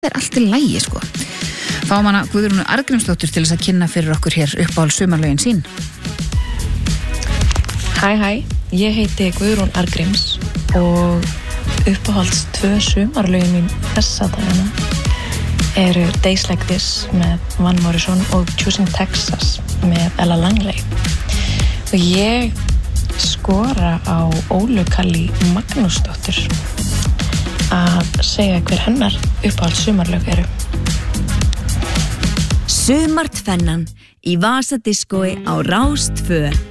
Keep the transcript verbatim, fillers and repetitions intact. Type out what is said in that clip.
er allt í lagi sko. Fáum hana Guðrúnu Arngrímsdóttur til þess að kynna fyrir okkur hér uppáhalds sumarlögin sín. Hæ hæ, ég heiti Guðrún Arngríms og uppáhalds tvö sumarlögin mín þessa dagana eru Days Like This með Van Morrison og Choosing Texas með Ella Langley. Og ég skora á Ólu Kalli Magnúsdóttur að segja hver hennar uppáhalds sumarlög eru. Sumartfennan í Vasadiskói á Rás tvö.